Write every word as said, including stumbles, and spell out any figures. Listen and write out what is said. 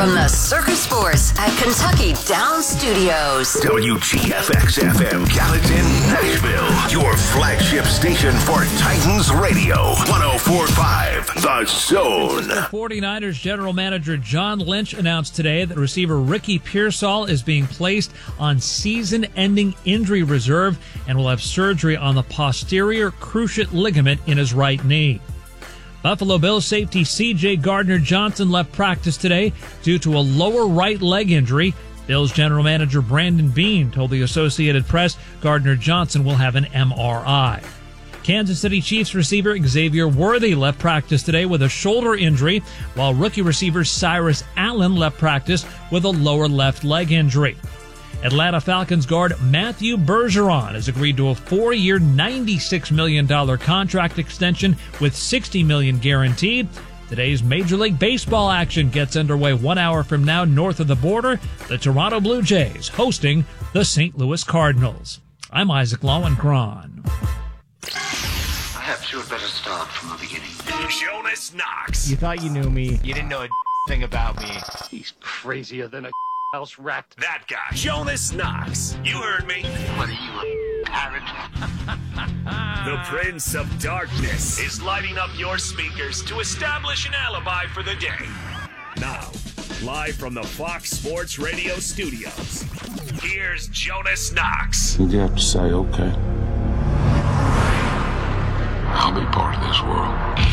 from the Circus Sports at Kentucky Downs Studios. W G F X F M Gallatin, Nashville. Your flagship station for Titans Radio. one oh four point five The Zone. The 49ers general manager John Lynch announced today that receiver Ricky Pearsall is being placed on season-ending injury reserve and will have surgery on the posterior cruciate ligament in his right knee. Buffalo Bills safety C J Gardner-Johnson left practice today due to a lower right leg injury. Bills general manager Brandon Beane told the Associated Press Gardner-Johnson will have an M R I. Kansas City Chiefs receiver Xavier Worthy left practice today with a shoulder injury, while rookie receiver Cyrus Allen left practice with a lower left leg injury. Atlanta Falcons guard Matthew Bergeron has agreed to a four-year, ninety-six million dollars contract extension with sixty million dollars guaranteed. Today's Major League Baseball action gets underway one hour from now north of the border. The Toronto Blue Jays hosting the Saint Louis Cardinals. I'm Isaac Lowenkron. Perhaps you had better start from the beginning. Jonas Knox. You thought you knew me. You didn't know a thing about me. He's crazier than a house rat. That guy, Jonas Knox. You heard me. What are you, a parrot? The Prince of Darkness is lighting up your speakers to establish an alibi for the day. Now, live from the Fox Sports Radio studios, here's Jonas Knox. You have to say, okay, I'll be part of this world.